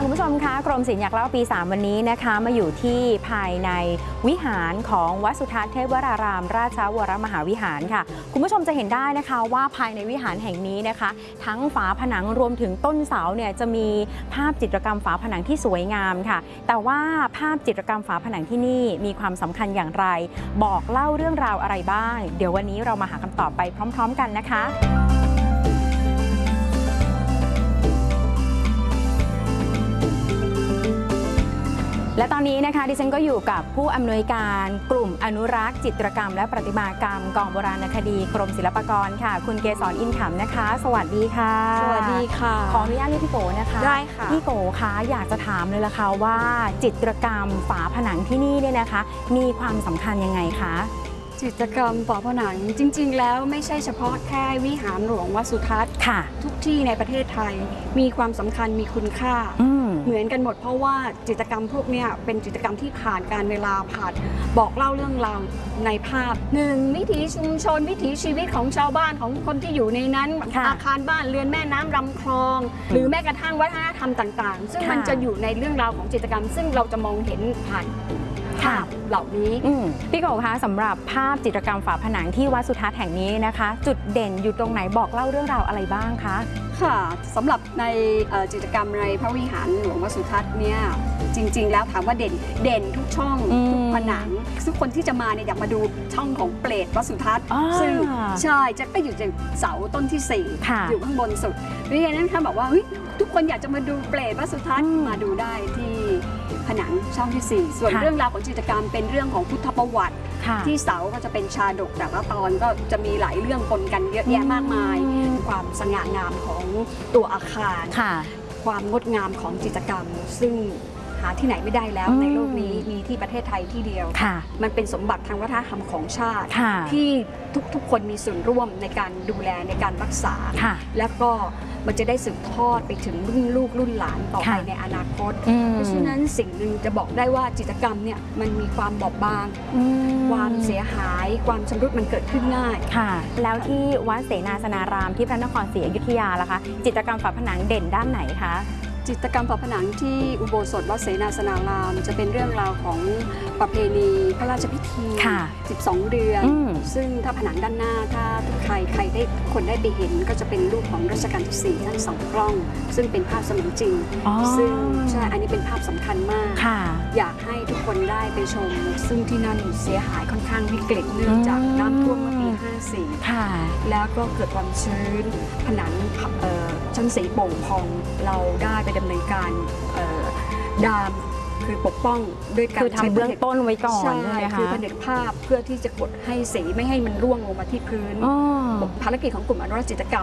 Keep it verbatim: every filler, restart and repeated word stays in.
คุณผู้ชมคะกรมศิลป์อยากเล่าปีสามวันนี้นะคะมาอยู่ที่ภายในวิหารของวัดสุทัศน์เทพวรารามราชวรมหาวิหารค่ะคุณผู้ชมจะเห็นได้นะคะว่าภายในวิหารแห่งนี้นะคะทั้งฝาผนังรวมถึงต้นเสาเนี่ยจะมีภาพจิตรกรรมฝาผนังที่สวยงามค่ะแต่ว่าภาพจิตรกรรมฝาผนังที่นี่มีความสำคัญอย่างไรบอกเล่าเรื่องราวอะไรบ้างเดี๋ยววันนี้เรามาหาคำตอบไปพร้อมๆกันนะคะและตอนนี้นะคะดิฉันก็อยู่กับผู้อำนวยการกลุ่มอนุรักษ์จิตรกรรมและประติมากรรมกองโบราณคดีกรมศิลปากรค่ะคุณเกษรอินขำนะคะสวัสดีค่ะสวัสดีค่ะขออนุญาตเรียกพี่โกนะคะได้ค่ะพี่โกคะอยากจะถามเลยละค่ะว่าจิตรกรรมฝาผนังที่นี่เนี่ยนะคะมีความสำคัญยังไงคะจิตรกรรมฝาผนังจริงๆแล้วไม่ใช่เฉพาะแค่วิหารหลวงวัดสุทัศน์ค่ะทุกที่ในประเทศไทยมีความสำคัญมีคุณค่าเหมือนกันหมดเพราะว่าจิตรกรรมพวกนี้เป็นจิตรกรรมที่ผ่านการเวลาผ่านบอกเล่าเรื่องราวในภาพหนึ่งวิถีชุมชนวิถีชีวิตของชาวบ้านของคนที่อยู่ในนั้นอาคารบ้านเรือนแม่น้ำลำคลองหรือแม้กระทั่งวัฒนธรรมต่างๆซึ่งมันจะอยู่ในเรื่องราวของจิตรกรรมซึ่งเราจะมองเห็นผ่านภาพเหล่านี้พี่โกคะสำหรับภาพจิตรกรรมฝาผนังที่วัดสุทัศน์แห่งนี้นะคะจุดเด่นอยู่ตรงไหนบอกเล่าเรื่องราวอะไรบ้างคะค่ะสำหรับในจิตรกรรมในพระวิหารหลวงวัดสุทัศน์เนี่ยจริงๆแล้วถามว่าเด่นเด่นทุกช่องทุกผนังทุกคนที่จะมาเนี่ยอยากมาดูช่องของเปรตวัดสุทัศน์ซึ่งใช่จะก็อยู่จากเสาต้นที่สี่อยู่ข้างบนสุดเพราะฉะนั้นค่ะบอกว่าทุกคนอยากจะมาดูเปรตวัดสุทัศน์มาดูได้ที่ผนังช่องที่สี่ส่วนเรื่องราวของจิตรกรรมเป็นเรื่องของพุทธประวัติที่เสาก็จะเป็นชาดกแต่ละตอนก็จะมีหลายเรื่องปนกันเยอะแยะมากมายความสง่างามของตัวอาคารความงดงามของจิตรกรรมซึ่งหาที่ไหนไม่ได้แล้วในโลกนี้มีที่ประเทศไทยที่เดียวมันเป็นสมบัติทางวัฒนธรรมของชาติที่ทุกๆคนมีส่วนร่วมในการดูแลในการรักษาแล้วก็มันจะได้สืบทอดไปถึงรุ่นลูกรุ่นหลานต่อไปในอนาคตเพราะฉะนั้นสิ่งหนึ่งจะบอกได้ว่าจิตรกรรมเนี่ยมันมีความบอบบางความเสียหายความชำรุดมันเกิดขึ้นง่ายค่ะแล้วที่วัดเสนาสนารามที่พระนครศรีอยุธยาล่ะคะจิตรกรรมฝาผนังเด่นด้านไหนคะจิตรกรรมฝาผนังที่อุโบสถวัดเสนาสนารามจะเป็นเรื่องราวของประเพณีพระราชพิธีสิบสองเดือนซึ่งถ้าผนังด้านหน้าถ้าทุกใครใครได้คนได้ไปเห็นก็จะเป็นรูปของรัชกาลที่สี่ท่านสองกล้องซึ่งเป็นภาพเสมือนจริงซึ่งใช่อันนี้เป็นภาพสำคัญมากอยากให้ทุกคนได้ไปชมซึ่งที่นั่นเสียหายค่อนข้างวิกฤตเนื่องจากน้ำท่วมเมื่อปีห้าสี่แล้วก็เกิดความชื้นผนังชั้นสีโป่งพองเราได้ไปดำเนินการดามคือปกป้องด้วยการทำเบื้องต้นไว้ก่อนใช่ไหมคะคือผนึกภาพเพื่อที่จะกดให้สีไม่ให้มันร่วงลงมาที่พื้นภารกิจของกลุ่มอนุรักษ์จิตรกรรม